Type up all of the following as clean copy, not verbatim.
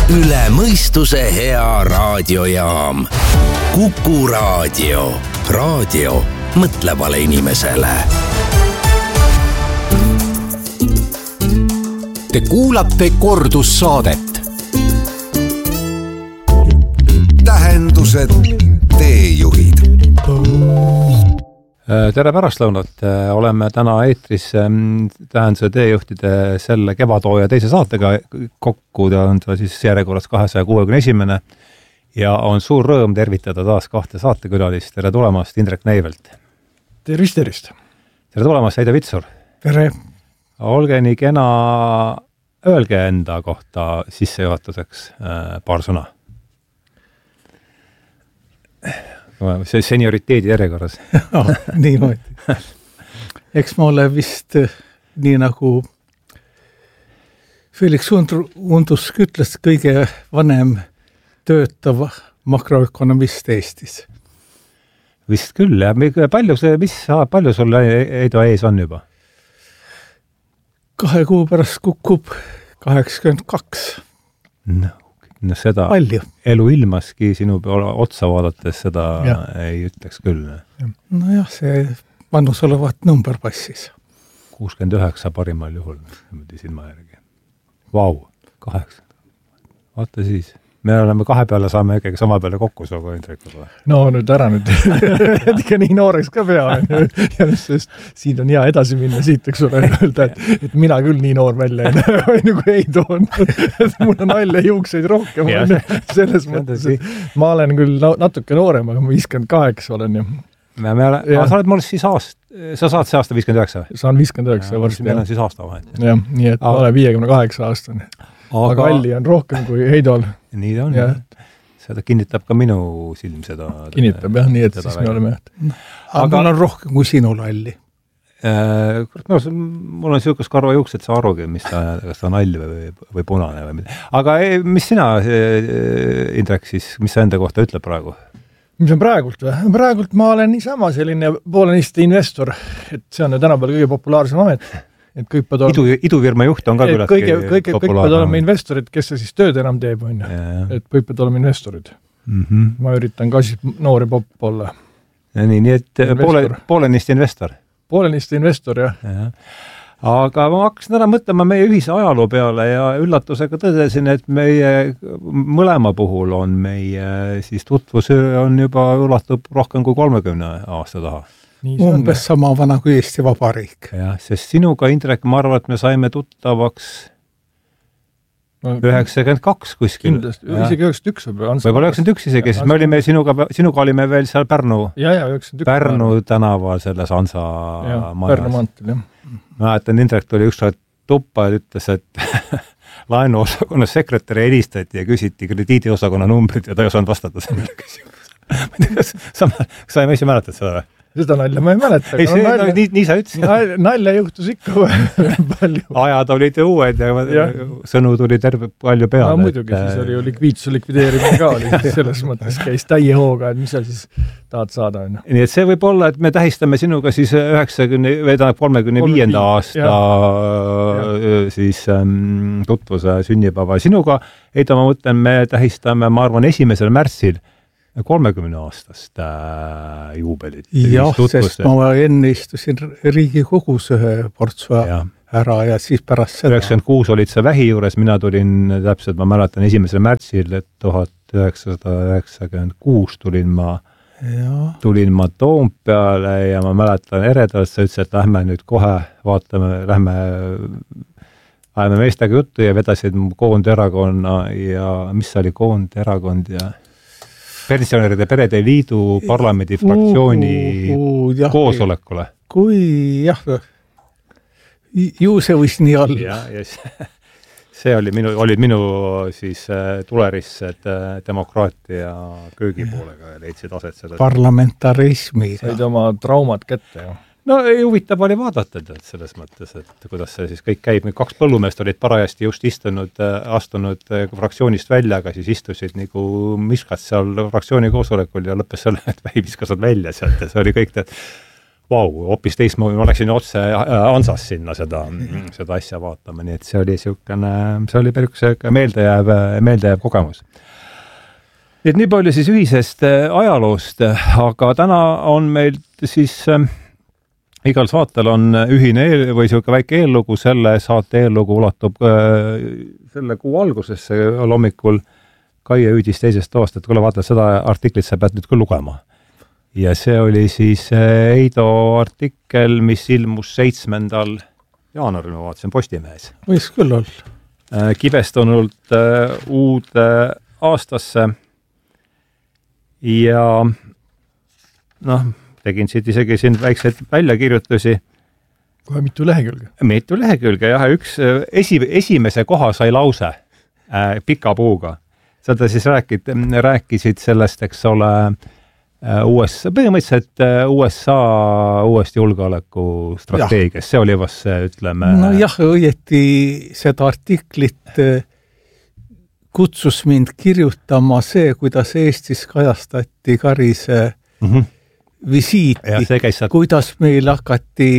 Üle mõistuse hea raadiojaam. Kuku raadio. Raadio mõtlevale inimesele. Te kuulate kordussaadet. Tähendused, teejuhid. Tere pärastlõunat, oleme täna eetris Tähenduse teejuhtide selle kevadhooaja teise saatega kokku, ta on siis järjekorras 261. Ja on suur rõõm tervitada taas kahte saatekülalist. Tere tulemast, Indrek Neivelt. Tervist. Tere tulemast, Heide Vitsur. Tere. Olge nii kena, öelge enda kohta sissejuhatuseks paar sõna. See senioriteedi järjekorras. Niimoodi. Eks ma ole vist nii nagu Felix Undusk ütles, kõige vanem töötav makroökonomist Eestis. Vist küll, ja palju sul Heido ees on juba? 2 kuu pärast kukub 82. No seda palju. Elu ilmaski sinu otsa vaadates seda ei ütleks küll. Nojah, see vanus olevat number passis. 69 parimal juhul, silma järgi. Vau, 8. Vaata siis. Me oleme 2 peale, saame ikkagi sama peale kokku sooga Indrekuga. No nüüd ära nüüd. Ikka nii nooreks ka pea. Ja sest siin on hea edasi minna siit, eks ole, öelda, et mina küll nii noor välja ei näe, nagu ei toon. Mul on nalja juukseid rohkem. Selles mõttes, ma olen küll natuke noorem, aga ma 58 olen ju. Sa oled mul siis sa saad see aasta 59? Saan 59 varsti. Meil on siis aasta vahet. Jah, nii et ma olen 58 aastane. Aga Alli on rohkem kui Heidol. Nii ta on. Ja. Seda kinnitab ka minu silm seda. Kinnitab jah, nii et siis me oleme. Aga mul on rohkem kui sinul Alli. Mul on siukest karva juuksed, sa arugi, kas ta on all või punane või mida. Aga mis sina, Indrek, siis, mis sa enda kohta ütleb praegu? Mis on praegult või? Praegult ma olen niisama selline poolenisti investor, et see on tänapäeval kõige populaarsem amet. Et idufirma juht on ka küllalt kõik peavad olema investorid, kes see siis tööd enam teeb, on ju. Et kõik peavad olema investorid. Ma üritan ka siis noori popp olla. Nii et poolenisti investor. Poolenisti investor, jah. Aga ma hakkasin täna mõtlema meie ühise ajaloo peale ja üllatusega tõdesin, et meie mõlema puhul on meie siis tutvus on juba ulatub rohkem kui 30 aasta taha. Umbes sama vana kui Eesti Vabariik. Jah, sest sinuga, Indrek, ma arvan, et me saime tuttavaks 92 kuskil. Kindlasti, isegi 91. Võib-olla 91 isegi, sest me olime sinuga olime veel seal Pärnu tänaval selles Hansa majas. Pärnu mantel, jah. Mäletan, Indrek tuli ükskord tuppa ja ütles, et laenuosakonna sekretäri helistati ja küsiti krediidiosakonna numbrid ja ta ei osanud vastata sellele küsimusele. Sa ei mäletad seda või? Seda nalja ma ei mäleta. Nii sa ütlesid. Nalja juhtus ikka palju. Ajad olid uued ja sõnu tuli palju peale. No muidugi, siis oli ju likviidsuse likvideerimine ka oli. Selles mõttes käis täie hooga, et mis sa siis tahad saada. Nii et see võib olla, et me tähistame sinuga siis 35. aasta siis tutvuse sünnipäeva. Sinuga, Heido, ma mõtlen, me tähistame, ma arvan, 1. märtsil 30 aastast juubelit. Jah, sest ma enne istusin Riigikogus ühe portsu ära ja siis pärast seda. 96 olid sa vähi juures, mina tulin täpselt, ma mäletan 1. märtsil 1996 tulin ma Toompeale ja ma mäletan eredalt, sa ütlesid, et lähme nüüd kohe vaatame, ajame meestega juttu ja vedasid Koonderakonna ja mis oli Koonderakond ja Pensionäride perede liidu parlamendi fraktsiooni koosolekule. Kui jah, ju see võis nii olla. See olid minu siis tulerised demokraatia köögipoolega ja leidsid aset seda. Parlamentarismi. Said oma traumad kätte ju. No huvitav oli vaadata selles mõttes, et kuidas see siis kõik käib. 2 põllumeest olid parajasti just astunud fraktsioonist välja, aga siis istusid nagu miskad seal fraktsiooni koosolekul ja lõppes selle, et vähi viskasid välja sealt ja see oli kõik hoopis teistmoodi, ma läksin otse Ansas sinna seda asja vaatama, nii et see oli päris meeldejääv kogemus. Et nii palju siis ühisest ajaloost, aga täna on meil siis igal saatel on ühine või selline väike eellugu, selle saate eellugu ulatub selle kuu algusesse hommikul Kaie hüüdis teisest toast, et kuule vaata, seda artiklit sa pead nüüd küll lugema. Ja see oli siis Heido artikkel, mis ilmus 7. jaanuaril, ma vaatasin Postimehes. Võiks küll olla. Kibestunult uude aastasse ja tegin siit isegi siin väikseid väljakirjutusi. Kohe mitu lehekülge? Mitu lehekülge, jah. Üks esimese koha sai lause pika puuga. Seda siis rääkisid sellest, eks ole, põhimõtteliselt USA uuest julgeoleku strateegias. See oli vast see, ütleme... No jah, õieti seda artiklit kutsus mind kirjutama see, kuidas Eestis kajastati Karise visiiti, kuidas meil hakati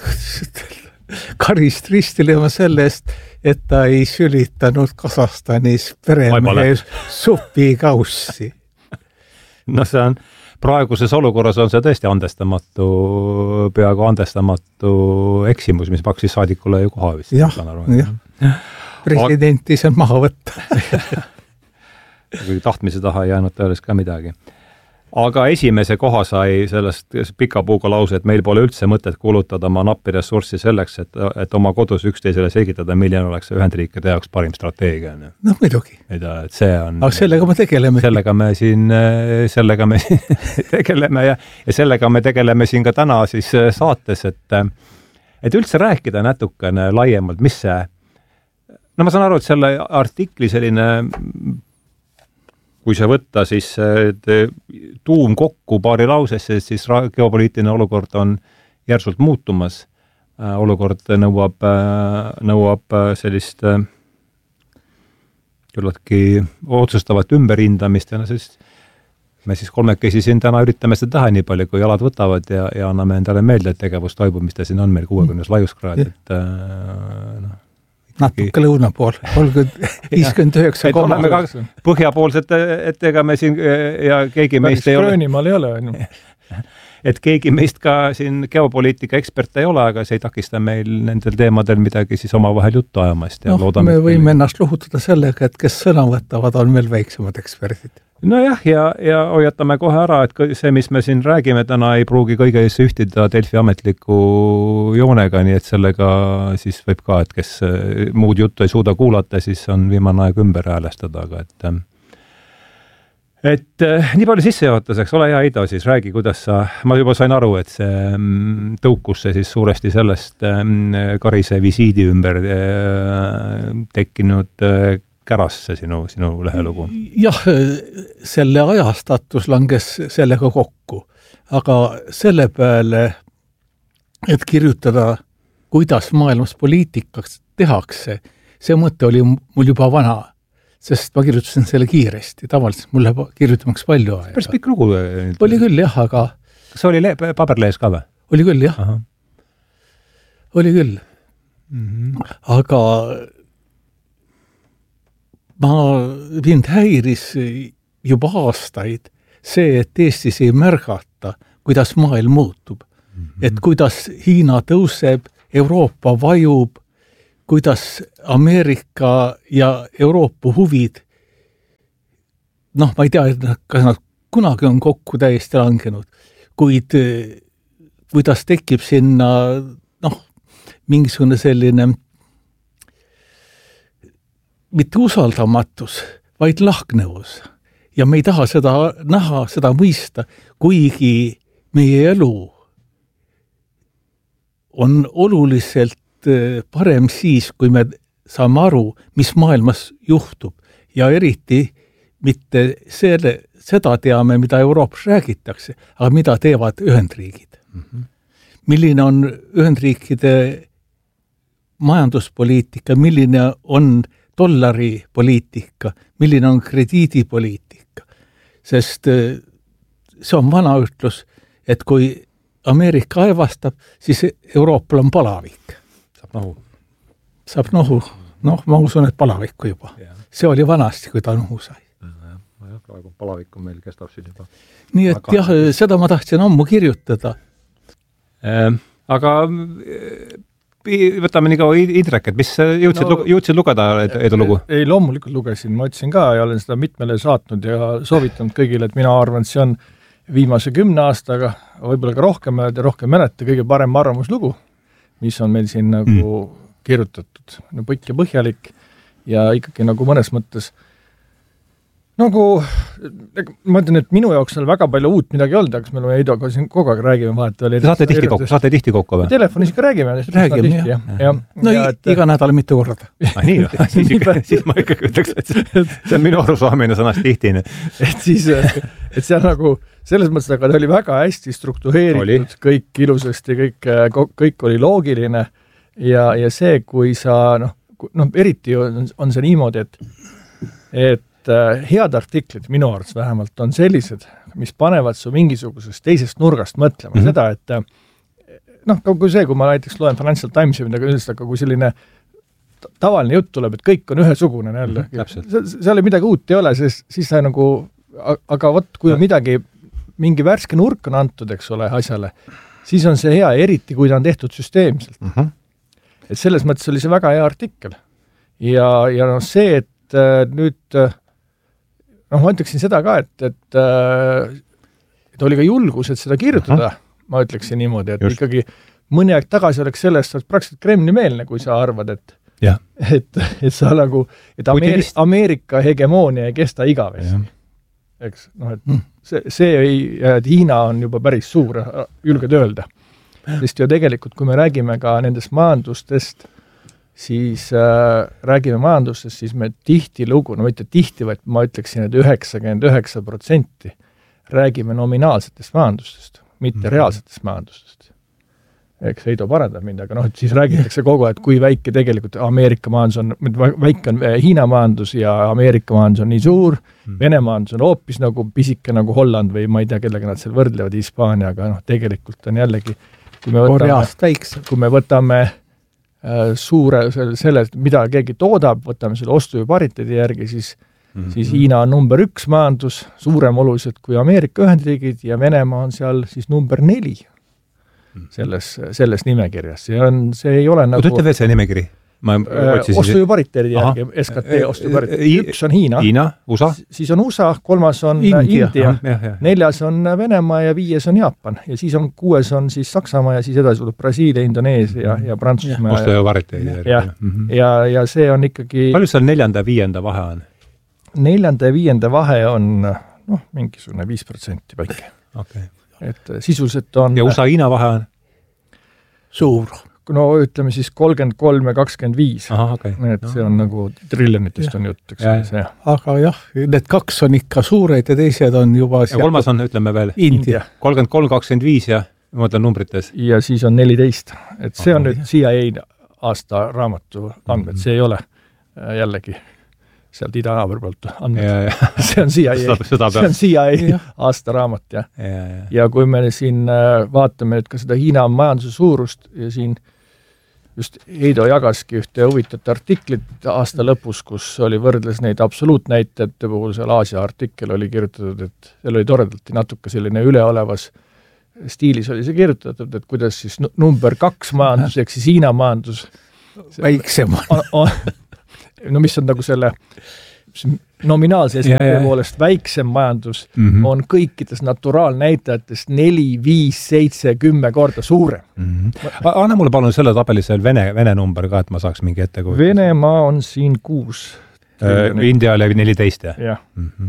Karist ristilema sellest, et ta ei sülitanud Kasahstanis peremehe supikaussi. No see on, praeguses olukorras on see tõesti peaaegu andestamatu eksimus, mis maksis saadikule ju koha vist. Jah. Presidenti see maha võtta. Kui tahtmise taha ei jäänud tõeles ka midagi. Aga esimese koha sai sellest pika puuga lause, et meil pole üldse mõtet kulutada oma nappi ressurssi selleks, et oma kodus üksteisele selgitada, milline oleks Ühendriikide jaoks parim strateegia. No muidugi. Et see on... Aga sellega me tegeleme. Sellega me tegeleme ja sellega me tegeleme siin ka täna siis saates, et üldse rääkida natukene laiemalt, mis see... No ma saan aru, et selle artikli selline... Kui see võtta, siis tuum kokku paari lausesse, siis geopoliitiline olukord on järsult muutumas. Olukord nõuab sellist küllaltki otsustavat ümberhindamist ja me siis kolmekesi siin täna üritame seda teha nii palju, kui jalad võtavad ja anname endale meelde, et tegevus toibub, mis ta siin on meil 60 laiuskraad, et natuke lõuna pool, 59,3. Põhjapoolsed, et ega me siin ja keegi meist ei ole. Gröönimaal ei ole. Et keegi meist ka siin geopoliitika ekspert ei ole, aga see ei takista meil nendel teemadel midagi siis oma vahel juttu ajamast. Ja me võime ennast luhutada sellega, et kes sõna võtavad, on veel väiksemad eksperdid. Nojah, ja hoiatame kohe ära, et see, mis me siin räägime täna, ei pruugi kõige ühtida Delfi ametliku joonega, nii et sellega siis võib ka, et kes muud juttu ei suuda kuulata, siis on viimane aeg ümber häälestada, aga et nii palju sissejuhatuseks, ole hea, Heido, siis räägi, kuidas ma juba sain aru, et see tõukus see siis suuresti sellest Karise visiidi ümber tekkinud kärasse sinu lehelugu? Jah, selle ajastatus langes sellega kokku, aga selle peale, et kirjutada, kuidas maailmas poliitikaks tehakse, see mõte oli mul juba vana, sest ma kirjutasin selle kiiresti, tavaliselt mul läheb kirjutamaks palju aega. Päris pikk lugu. Oli küll, jah, aga... Kas see oli paberlees ka või? Oli küll, jah. Aha. Oli küll. Aga... mind häiris juba aastaid see, et Eestis ei märgata, kuidas maailm muutub. Et kuidas Hiina tõuseb, Euroopa vajub, kuidas Ameerika ja Euroopa huvid, ma ei tea, kas nad kunagi on kokku täiesti langenud, kuid kuidas tekib sinna, mingisugune selline mitte usaldamatus, vaid lahknevus. Ja me ei taha seda näha, seda mõista, kuigi meie elu on oluliselt parem siis, kui me saame aru, mis maailmas juhtub. Ja eriti mitte seda teame, mida Euroopas räägitakse, aga mida teevad Ühendriigid. Milline on Ühendriikide majanduspoliitika, milline on dollari poliitika, milline on krediidipoliitika. Sest see on vana ütlus, et kui Ameerika aevastab, siis Euroopal on palavik. Saab nohu. Noh, ma usun, et palavikku juba. Ja. See oli vanasti, kui ta nohu sai. Praegu palavikku meil kestab siin juba. Nii et jah, seda ma tahtsin ammu kirjutada. Aga võtame nii kaua Indrek, et mis jõudsid lugeda edulugu? Ei, loomulikult lugesin, ma ütlesin ka ja olen seda mitmele saatnud ja soovitanud kõigile, et mina arvan, et see on viimase 10 aastaga, võib-olla ka rohkem mäleta kõige parem arvamuslugu, mis on meil siin nagu kirjutatud. No pikk ja põhjalik ja ikkagi nagu mõnes mõttes nagu, ma ütlen, et minu jaoks seal väga palju uut midagi olnud, aga me oleme Heidoga siin kogu aeg räägime vahet. Saate tihti kokku või? Telefonis ikka räägime. No iga nädal mitu korda. Nii, siis ma ikkagi ütleks, et see on minu arusaamine sõnast tihti. Et siis, et see on nagu selles mõttes, aga ta oli väga hästi struktureeritud, kõik ilusasti, kõik oli loogiline ja see, kui sa, eriti on see niimoodi, et head artiklid minu arvates vähemalt on sellised, mis panevad su mingisugusest teisest nurgast mõtlema seda, et kui see, kui ma näiteks loen Financial Timesi midagi üldiselt, aga kui selline tavaline jutt tuleb, et kõik on ühesugune jälle, seal midagi uut ei ole, siis sa nagu, aga vot, kui on midagi, mingi värske nurk on antud, eks ole, asjale, siis on see hea, eriti kui ta on tehtud süsteemselt. Et selles mõttes oli see väga hea artikkel. Ja see, et nüüd ma ütleksin seda ka, et oli ka julgus, et seda kirjutada, ma ütleksin niimoodi, et ikkagi mõni aeg tagasi oleks sellest praktiliselt Kremli-meelne, kui sa arvad, et sa nagu, et Ameerika hegemoonia ei kesta igavesti. Eks, et see et Hiina on juba päris suur, julged öelda. Sest ju tegelikult, kui me räägime ka nendest majandustest, siis räägime majandustest, siis me tihtilugu, mitte tihti, vaid ma ütleksin, et 99% räägime nominaalsetest majandustest, mitte reaalsetest majandustest. Eks Heido parandab mind, aga siis räägitakse kogu aeg, kui väike tegelikult Ameerika majandus on, väike on Hiina majandus ja Ameerika majandus on nii suur, Vene majandus on hoopis nagu pisike nagu Holland või ma ei tea, kellega nad seal võrdlevad Hispaania, aga tegelikult on jällegi, kui me võtame suure selle, mida keegi toodab, võtame selle ostu- ja pariteedi järgi, siis Hiina on number 1 majandus, suurem oluliselt kui Ameerika Ühendriigid ja Venemaa on seal siis number 4 selles nimekirjas. See ei ole nagu... Ütle veel see nimekiri? Ostu- ja pariteedi järgi, SKT ostu- ja pariteedi. 1 on Hiina, USA? Siis on USA, 3 on India, 4 on Venemaa ja 5 on Jaapan ja siis on 6 on siis Saksamaa ja siis edasi tuleb Brasiilia, Indoneesia ja Prantsusmaa. Ostu- ja pariteedi järgi. Ja see on ikkagi... Palju seal 4. ja 5. vahe on? 4. ja 5. vahe on mingisugune 5% väike. Et sisuliselt on... Ja USA-Hiina vahe on? Suur. No ütleme siis 33 ja 25. Et see on nagu triljonitest on jutt, eks see. Aga jah, need 2 on ikka suured ja teised on juba... Ja 3 on, ütleme veel, India. 33, 25 ja ma mõtlen numbrites. Ja siis on 14. Et see on nüüd CIA aasta raamatu andmed, see ei ole jällegi sealt idanaabri poolt andmed. See on CIA aasta raamat, ja kui me siin vaatame nüüd ka seda Hiina majanduse suurust ja siin just Heido jagaski ühte huvitavat artiklit aasta lõpus, kus oli võrdles neid absoluutnäitajate puhul, seal Aasia artikkel oli kirjutatud, et seal oli toredalt natuke selline üleolevas stiilis oli see kirjutatud, et kuidas siis number 2 majandus, ehk siis Hiina majandus väiksem no mis on nagu selle nominaalse SKP poolest väiksem majandus on kõikides naturaalnäitajatest 4, 5, 7, 10 korda suurem. Anna mulle palun selle tabelis Vene number ka, et ma saaks mingi ette kujutada. Venemaa on siin 6. India oli 14, jah?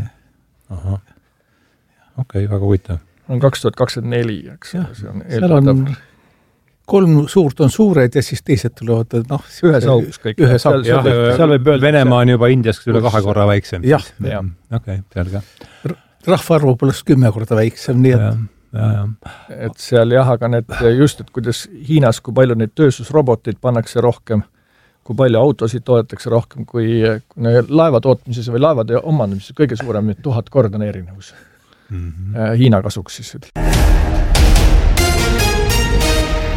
Okei, väga huvitav. On 2024, eks. Seal on 3 suurt on suured ja siis teised tulevad, ühes augus kõik. Venemaa on juba Indias üle 2 korra väiksem. Jah. Okei, selge. Rahvaarvu poleks 10 korda väiksem, nii et seal aga need just, et kuidas Hiinas, kui palju neid tööstusroboteid pannakse rohkem, kui palju autosid toodetakse rohkem, kui laeva tootmises või laevade omandamises kõige suurem 1000 korda on erinevus. Hiina kasuks siis.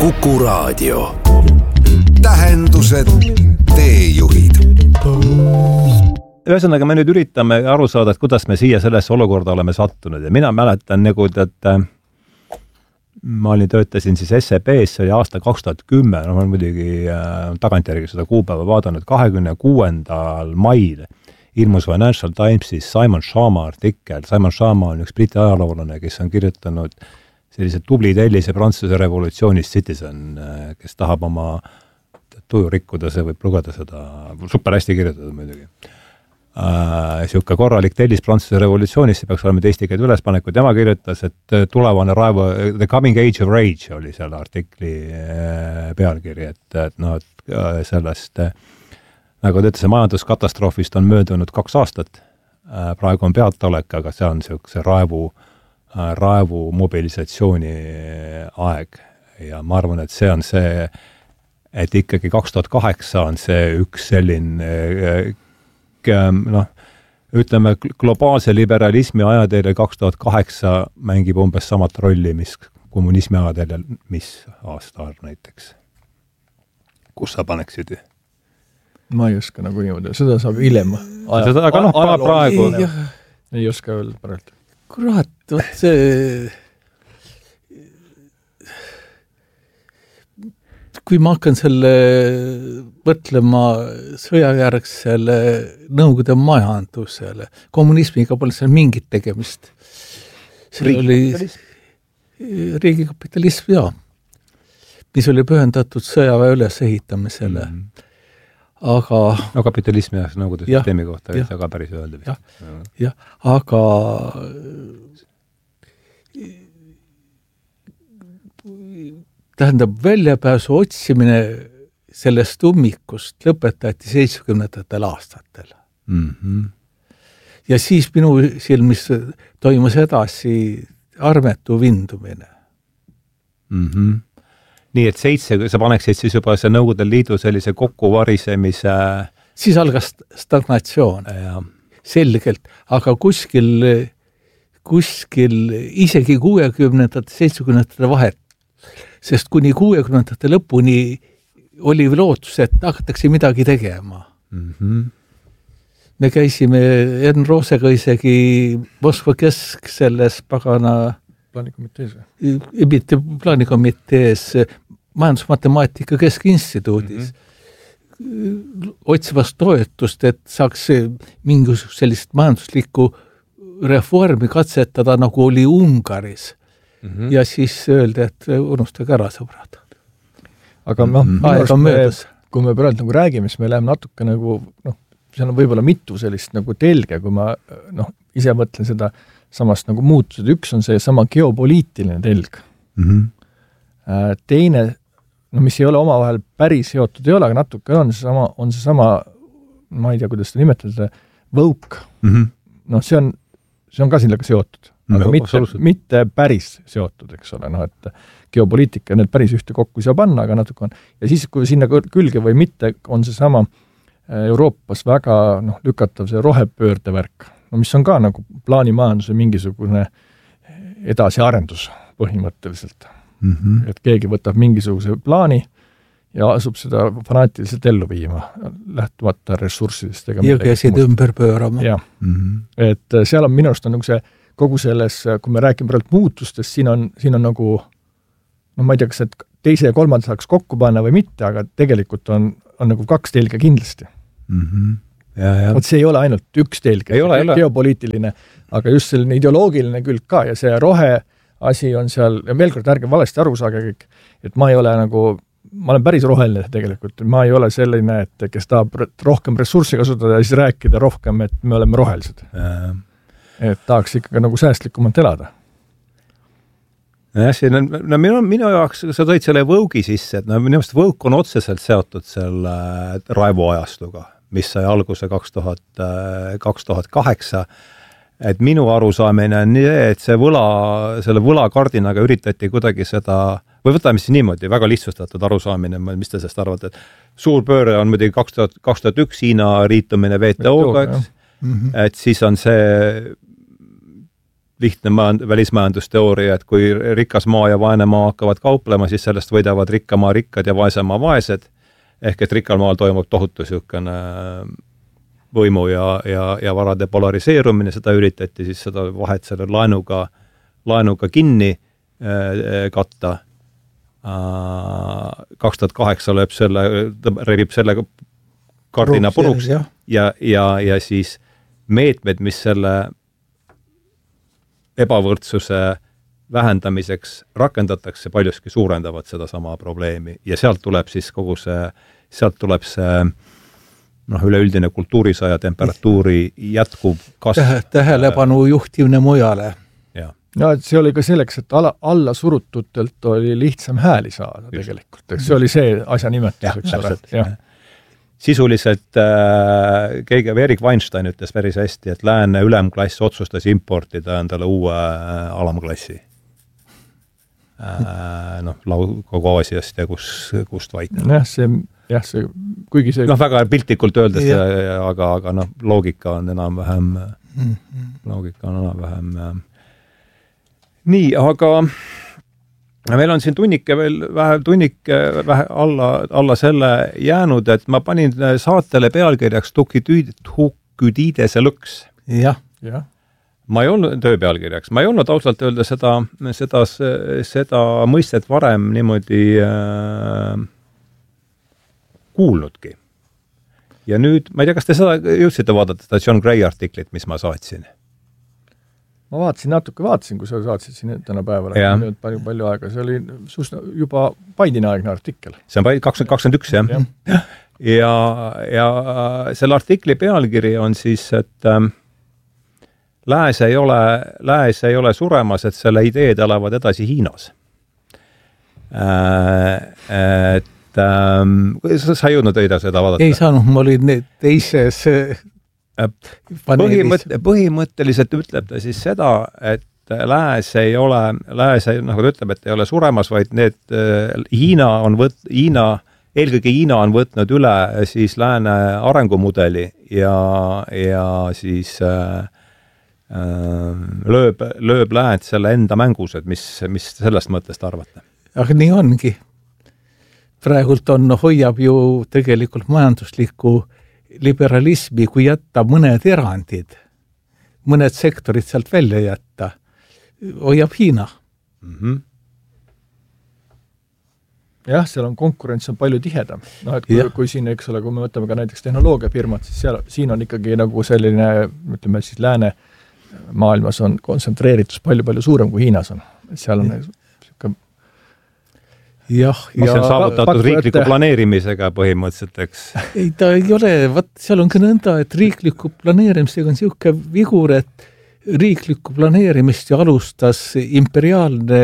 Kuku Raadio. Tähendused, teejuhid. Ühesõnaga, me nüüd üritame aru saada, et kuidas me siia sellesse olukorda oleme sattunud ja mina mäletan nagu, et ma töötasin siis SEB-s, see oli aasta 2010, ma olen muidugi tagantjärgi seda kuupäeva vaadanud, 26. mail ilmus Financial Timesis Simon Schama artikkel. Simon Schama on üks briti ajaloolane, kes on kirjutanud sellise tubli tellise Prantsuse revolutsioonist Citizen, kes tahab oma tuju rikkuda, see võib lugeda seda, super hästi kirjutada muidugi. Siuke korralik tellis Prantsuse revolutsioonist, see peaks olema eesti keelde ülespanekud. Tema kirjutas, et tulevane raevu, The Coming Age of Rage oli selle artikli pealkiri, et sellest, nagu ta ütles, majanduskatastroofist on möödunud 2 aastat. Praegu on peatolek, aga see on siukse raevu mobilisatsiooni aeg. Ja ma arvan, et see on see, et ikkagi 2008 on see üks selline ütleme, globaalse liberalismi ajateele 2008 mängib umbes samat rolli, mis kommunismi ajateele, mis aasta näiteks. Kus sa paneksid? Ma ei oska nagu niimoodi, seda saab hiljem. Aga praegu. Ei oska öelda praegu. Kurat, võt see... Kui ma hakkan selle mõtlema sõjajärgsele Nõukogude majandusele, kommunismiga pole seal mingit tegemist. See oli riigikapitalism, mis oli pühendatud sõjaväe ülesehitamisele. Aga... No kapitalismi ja Nõukogude süsteemi kohta ei saa ka päris öelda. Jah, aga... Tähendab, väljapääsu otsimine sellest ummikust lõpetati 70. aastatel. Ja siis minu silmis toimus edasi armetu vindumine. Nii et sa paneksid siis juba see Nõukogude Liidu sellise kokkuvarisemise... Siis algas stagnatsioon. Selgelt, aga kuskil isegi 60. 70. vahet, sest kuni 60. lõpuni oli lootus, et hakatakse midagi tegema. Me käisime Enn Roosega isegi Moskva kesk selles pagana plaanikomitees majandusmatemaatika keskinstituudis otsivast toetust, et saaks mingisugust sellist majanduslikku reformi katsetada, nagu oli Ungaris. Ja siis öeldi, et unustage ära, sõbrad. Aga kui me praegu nagu räägime, siis me läheme natuke nagu, seal on võib-olla mitu sellist nagu telge, kui ma ise mõtlen seda samast nagu muutused. Üks on see sama geopoliitiline telg. Teine, mis ei ole omavahel päris seotud, ei ole, aga natuke on see sama, ma ei tea, kuidas seda nimetada, woke. See on ka sellega seotud. Aga mitte päris seotud, eks ole, et geopoliitika need päris ühte kokku ei saa panna, aga natuke on. Ja siis, kui sinna külge või mitte, on see sama Euroopas väga lükatav see rohepöördevärk, mis on ka nagu plaanimajanduse mingisugune edasiarendus põhimõtteliselt. Et keegi võtab mingisuguse plaani ja asub seda fanaatiliselt ellu viima, lähtumata ressurssidest. Ja käsid ümber pöörama. Ja. Et seal on minu arust on nagu see kogu selles, kui me räägime praegu muutustest, siin on nagu, ma ei tea, kas et teise ja kolmanda saaks kokku panna või mitte, aga tegelikult on nagu 2 telge kindlasti. Et see ei ole ainult üks telge, geopoliitiline, aga just selline ideoloogiline külg ka ja see rohe asi on seal, ja veel kord ärge valesti aru saage kõik, et ma ei ole nagu, ma olen päris roheline tegelikult, ma ei ole selline, et kes tahab rohkem ressurssi kasutada ja siis rääkida rohkem, et me oleme rohelised. Et tahaks ikkagi nagu säästlikumalt elada. Minu jaoks, sa tõid selle Woke'i sisse, et minu arust Woke on otseselt seotud selle raivuajastuga, mis sai alguse 2008. Et minu arusaamine on nii, et selle võlakardinaga üritati kuidagi seda, või võtame siis niimoodi, väga lihtsustatud arusaamine, mis te sellest arvate, et suur pööre on muidugi 2001 Hiina liitumine WTO-ga, et siis on see lihtne välismajandusteooria, et kui rikas maa ja vaene maa hakkavad kauplema, siis sellest võidavad rikka maa rikkad ja vaese maa vaesed, ehk et rikkal maal toimub tohutu niisugune võimu ja varade polariseerumine, seda üritati siis seda vahet selle laenuga kinni katta. 2008 rebib selle kardina puruks ja siis meetmed, mis selle ebavõrdsuse vähendamiseks rakendatakse, paljuski suurendavad seda sama probleemi ja sealt tuleb siis üleüldine kultuurisõja temperatuuri jätkuv kasv. Tähelepanu juhtimine mujale. No, et see oli ka selleks, et alla surututelt oli lihtsam hääli saada tegelikult. See oli see asja nimetus. Sisuliselt Erik Weinstein ütles päris hästi, et lääne ülemklass otsustas importida endale uue alamklassi. Kogu Aasiast ja kust vaid. See, kuigi see... väga piltlikult öeldes, aga loogika on enam-vähem nii, aga meil on siin tunnike alla selle jäänud, et ma panin saatele pealkirjaks Thukydiidese lõks. Jah. Ma ei olnud tööpealkirjaks. Ma ei olnud ausalt öelda seda mõistet varem niimoodi kuulnudki. Ja nüüd, ma ei tea, kas te seda jõudsite vaadata, seda John Gray artiklit, mis ma saatsin? Ma vaatasin, kui sa saatsid siin täna päeval, nüüd palju aega. See oli juba Bideni-aegne artikkel. See on 2021, jah. Ja selle artikli pealkiri on siis, et lääs ei ole suremas, et selle ideed elavad edasi Hiinas. Sa ei jõudnud õida seda vaadata? Ei saanud, ma olin teises... Põhimõtteliselt ütleb ta siis seda, et lääs ei ole, nagu ta ütleb, et ei ole suremas, vaid eelkõige Hiina on võtnud üle siis lääne arengumudeli ja siis lööb läänt selle enda mängus, et mis sellest mõttest arvate? Aga nii ongi. Praegult hoiab ju tegelikult majanduslikku liberalismi, kui jätta mõned erandid, mõned sektorid sealt välja jätta, hoiab Hiina. Jah, seal on konkurents on palju tihedam. Et kui siin, eks ole, kui me võtame ka näiteks tehnoloogiafirmad, siis siin on ikkagi nagu selline, ütleme siis lääne maailmas on kontsentreeritus palju suurem kui Hiinas on. Seal on see on saavutatud riikliku planeerimisega põhimõtteliselt, eks? Ei, ta ei ole, seal on ka nõnda, et riikliku planeerimisega on niisugune vigur, et riikliku planeerimist alustas imperiaalne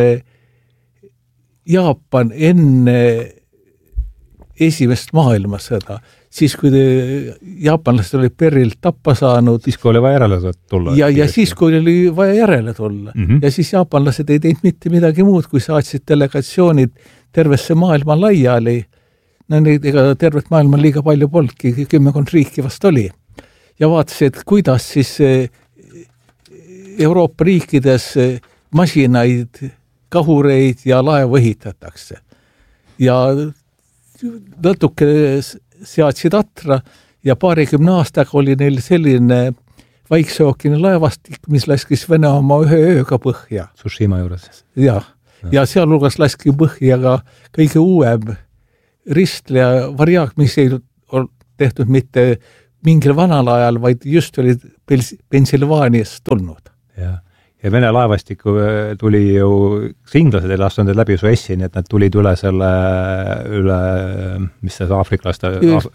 Jaapan enne esimest maailmasõda. Siis, kui jaapanlased oli peril tappa saanud. Siis, kui oli vaja järele tulla. Ja siis, kui oli vaja järele tulla. Ja siis jaapanlased ei teinud mitte midagi muud, kui saatsid delegatsioonid tervesse maailma laiali. Ega tervet maailma liiga palju polnudki, 10 riiki vast oli. Ja vaatasid, kuidas siis Euroopa riikides masinaid, kahureid ja laevu ehitatakse. Ja natuke seadsid atra ja 20 aastaga oli neil selline Vaikse-ookeani laevastik, mis laskis Venemaa ühe ööga põhja. Tsushima juures. Ja sealhulgas laski põhja ka kõige uuem ristleja variaak, mis ei tehtud mitte mingil vanal ajal, vaid just oli Pensilvaaniast tulnud. Ja Vene laevastikku tuli ju, inglased ei lastunud läbi Suessi, nii et nad tulid üle selle, mis see aafriklaste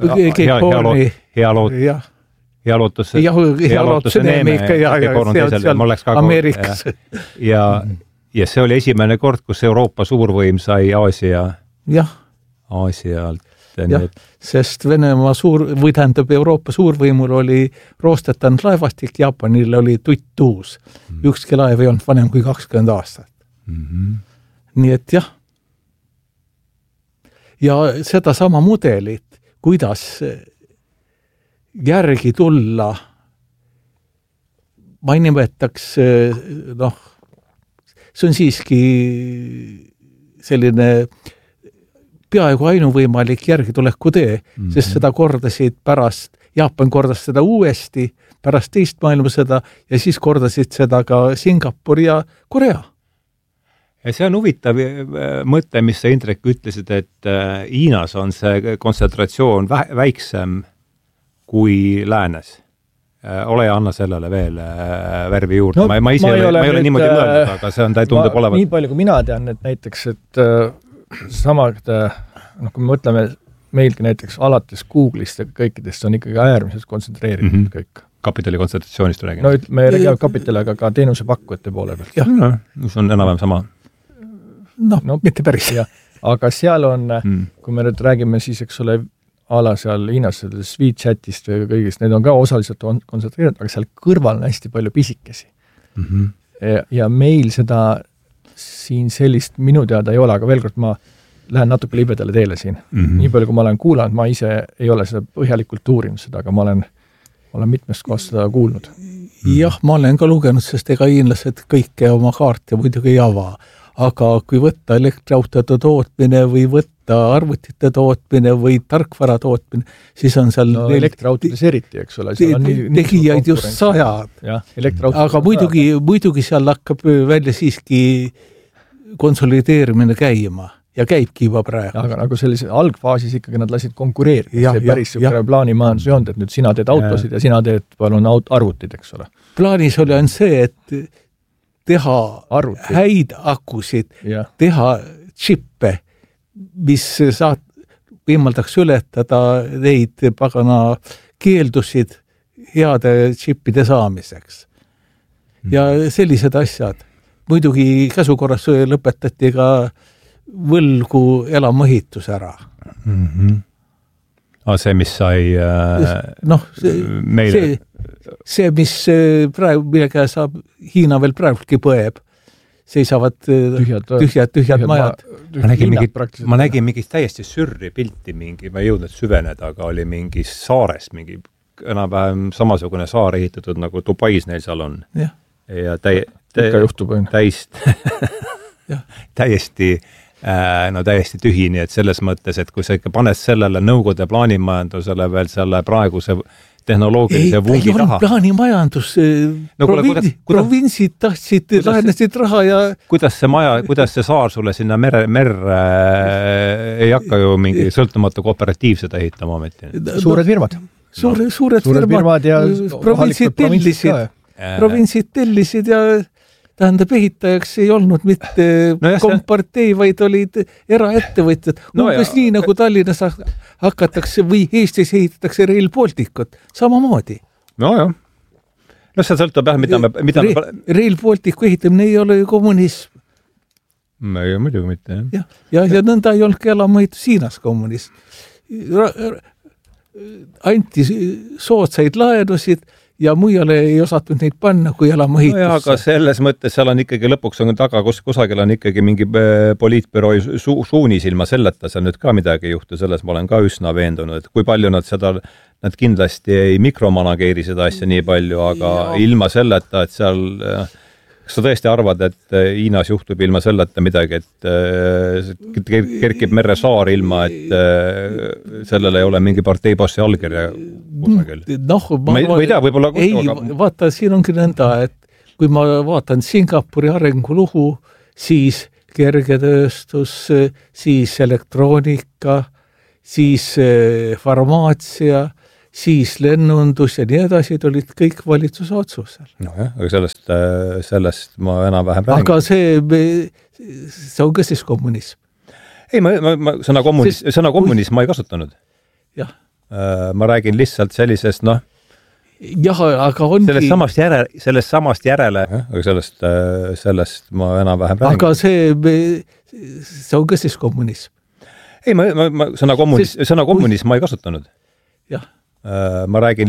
healootuse neeme Ameerikas. Ja see oli esimene kord, kus Euroopa suurvõim sai Aasialt. Sest Venemaa Euroopa suurvõimul oli roostetanud laevastik, Jaapanil oli tuttuus. Ükski laev ei olnud vanem kui 20 aastat. Nii et jah. Ja seda sama mudelit, kuidas järgi tulla ma ei nimetaks, see on siiski selline peaaegu ainuvõimalik järgituleku tee, sest seda kordasid Jaapan kordas seda uuesti pärast teist maailmasõda ja siis kordasid seda ka Singapur ja Korea. Ja see on huvitav mõte, mis sa, Indrek, ütlesid, et Hiinas on see kontsentratsioon väiksem kui läänes. Ole ja anna sellele veel värvi juurde. No, ma ei ole niimoodi mõelnud, aga see on, ta tundub olevat. Nii palju kui mina tean, et näiteks, et kui me mõtleme meilgi näiteks alates Google'ist ja kõikidest on ikkagi äärmiselt kontsentreeritud kõik. Kapitali kontsentratsioonist räägime. No me ei räägi kapitali, aga ka teenuse pakkujate poole pealt. Jah, mis on enam-vähem sama. No, mitte päris. Aga seal on, kui me nüüd räägime siis, eks ole, ala seal Hiinas, WeChatist või kõigist, need on ka osaliselt kontsentreeritud, aga seal kõrval on hästi palju pisikesi. Ja meil seda siin sellist minu teada ei ole, aga veel kord ma lähen natuke libedale teele siin. Nii palju, kui ma olen kuulanud, ma ise ei ole seda põhjalikult uurinud seda, aga ma olen mitmest kohast seda kuulnud. Jah, ma olen ka lugenud, sest ega hiinlased kõike oma kaarte muidugi ei ava. Aga kui võtta elektriautode tootmine või võtta arvutite tootmine või tarkvara tootmine, siis on seal... No elektriautodes eriti, eks ole. Tegijaid just 100. Aga muidugi seal hakkab välja siiski konsolideerimine käima ja käibki juba praegu. Aga nagu sellise algfaasis ikkagi nad lasid konkureerida. See päris plaanimajandus ei olnud, et nüüd sina teed autosid ja sina teed palun arvutid, eks ole. Plaanis oli on see, et teha häid akusid, teha chippe, mis võimaldaks ületada neid pagana keeldusid heade chippide saamiseks. Ja sellised asjad. Muidugi käsukorras lõpetati ka võlgu elamõhitus ära. See, mis sai meile... See, mis praegu, mille käe saab Hiina veel praegultki põeb, seisavad tühjad majad. Ma nägin mingist täiesti sürri pilti, ma ei jõudnud süveneda, aga oli mingis saares, mingi enam-vähem samasugune saar ehitatud, nagu Dubais neil seal on. Ja täiesti tühini, et selles mõttes, et kui sa ikka paned sellele nõukogude plaanimajandusele veel selle praeguse tehnoloogilise vungi taha. Ei plaanimajandus, provintsid tahtsid, lahenesid raha ja... Kuidas see saar sulle sinna merre ei hakka ju mingi sõltumatu kooperatiivsed ehitama ometi? Suured firmad. Suured firmad ja provintsid tellisid ja tähendab, ehitajaks ei olnud mitte kompartei, vaid olid eraettevõtjad. Umbes nii, nagu Tallinnas hakatakse või Eestis ehitatakse Rail Balticut. Samamoodi. No see sõltub mida Rail Balticu ehitamine ei ole ju kommunism. Ei, muidugi mitte, jah. Ja nõnda ei olnud ka elamõhitus Hiinas kommunism. Anti soodsaid laenusid ja mujale ei osatud neid panna, kui elamõhitusse. No aga selles mõttes seal on ikkagi lõpuks on taga, kusagil on ikkagi mingi poliitbüroi suunis ilma selleta, seal nüüd ka midagi ei juhtu, selles ma olen ka üsna veendunud, et kui palju nad kindlasti ei mikromanageeri seda asja nii palju, aga ilma selleta, et seal... Kas sa tõesti arvad, et Hiinas juhtub ilma selleta midagi, et kerkib merre saar ilma, et sellel ei ole mingi parteibossi allkirja kusagil? Ma ei tea, võib-olla... Vaata, siin ongi nõnda, et kui ma vaatan Singapuri arengulugu, siis kergetööstus, siis elektroonika, siis farmaatsia, siis lennundus ja nii edasi olid kõik valitsuse otsusel. Aga sellest ma enam-vähem räägin. Aga see on ka siis kommunism. Ei, sõna kommunism ma ei kasutanud. Jah. Ma räägin lihtsalt sellisest, jah, aga ongi... Sellest samast järele, aga sellest ma enam-vähem räägin. Aga see on ka siis kommunism. Ei, sõna kommunism ma ei kasutanud. Jah. Ma räägin